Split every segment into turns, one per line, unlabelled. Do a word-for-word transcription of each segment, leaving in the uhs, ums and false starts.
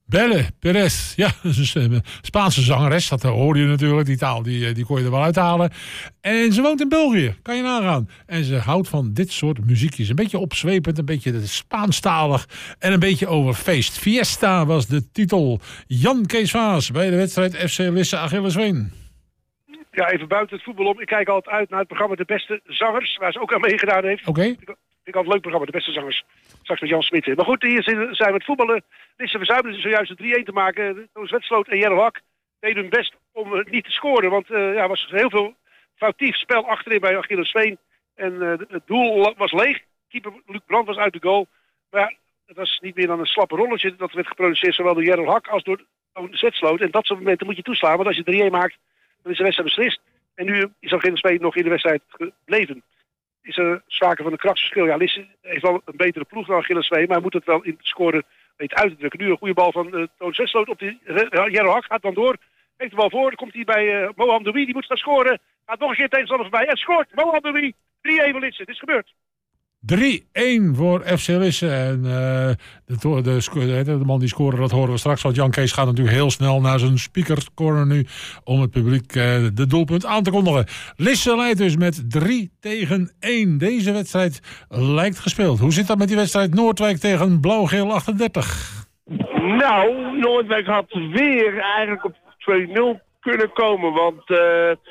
Belle Perez, ja, dat is een Spaanse zangeres. Dat hoorde je natuurlijk, die taal die, die kon je er wel uithalen. En ze woont in België, kan je nagaan. En ze houdt van dit soort muziekjes. Een beetje opzwepend, een beetje Spaanstalig en een beetje over feest. Fiesta was de titel. Jan Kees Vaas bij de wedstrijd F C Lisse Achillesveen.
Ja, even buiten het voetbal om. Ik kijk altijd uit naar het programma De Beste Zangers, waar ze ook aan meegedaan heeft.
Oké. Okay.
Ik had een leuk programma, De Beste Zangers. Straks met Jan Smit. Maar goed, hier zijn we met voetballen. Lisse verzuimde zojuist de drie-een te maken. Toos Wetsloot en Jelle Hak deden hun best om het niet te scoren. Want er uh, ja, was heel veel foutief spel achterin bij Achillesveen. En uh, het doel was leeg. Keeper Luc Brandt was uit de goal. Maar ja, het was niet meer dan een slappe rolletje. Dat werd geproduceerd zowel door Jelle Hak als door Toos Wetsloot. En dat soort momenten moet je toeslaan. Want als je drie-een maakt, dan is de wedstrijd beslist. En nu is Achillesveen nog in de wedstrijd gebleven. Is er sprake van een krachtsverschil. Ja, Lisse heeft wel een betere ploeg dan Achillesveen, maar moet het wel in het scoren weten uit te drukken. Nu een goede bal van uh, Toon Wetsloot op die uh, Jelle Hak. Gaat dan door. Heeft de bal voor. Dan komt hij bij uh, Moham Doui. Die moet gaan scoren. Gaat nog een keer tegenstander voorbij. En scoort Moham Doui. drie-een voor Lisse. Het is gebeurd.
drie-een voor F C Lisse. En uh, de, de, de man die scoorde, dat horen we straks. Want Jan Kees gaat natuurlijk heel snel naar zijn speakercorner nu. Om het publiek uh, de doelpunt aan te kondigen. Lisse leidt dus met drie tegen één. Deze wedstrijd lijkt gespeeld. Hoe zit dat met die wedstrijd Noordwijk tegen Blauw-Geel achtendertig?
Nou, Noordwijk had weer eigenlijk op twee nul kunnen komen. Want uh,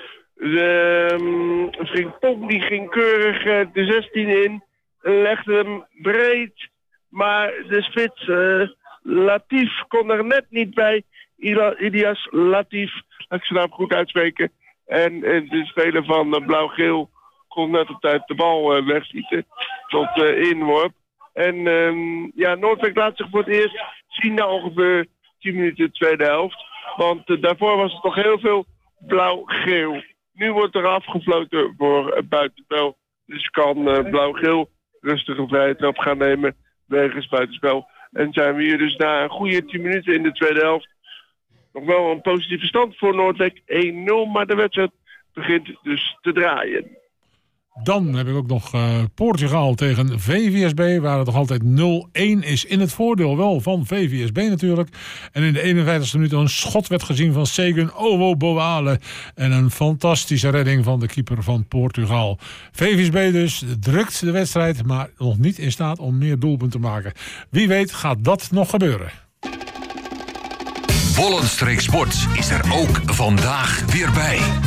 de um, Frimpong die ging keurig uh, de zestien in. Legde hem breed, maar de spits uh, Latif kon er net niet bij. Ilias Latif, laat ik zijn naam goed uitspreken. En uh, de speler van uh, Blauw-Geel kon net op tijd de bal uh, wegschieten tot uh, inworp. En um, ja, Noordwijk laat zich voor het eerst zien na ongeveer tien minuten de tweede helft. Want uh, daarvoor was het toch heel veel Blauw-Geel. Nu wordt er afgefloten voor uh, buitenspel. Dus kan uh, Blauw-Geel rustig een vrije trap gaan nemen wegens buitenspel. En zijn we hier dus na een goede tien minuten in de tweede helft. Nog wel een positieve stand voor Noordwijk. één nul, maar de wedstrijd begint dus te draaien.
Dan heb ik ook nog uh, Portugal tegen V V S B, waar het nog altijd nul-één is. In het voordeel wel van V V S B natuurlijk. En in de eenenvijftigste minuut een schot werd gezien van Segun Owo-Boale. En een fantastische redding van de keeper van Portugal. V V S B dus drukt de wedstrijd, maar nog niet in staat om meer doelpunten te maken. Wie weet gaat dat nog gebeuren.
Bollenstreek Sport is er ook vandaag weer bij.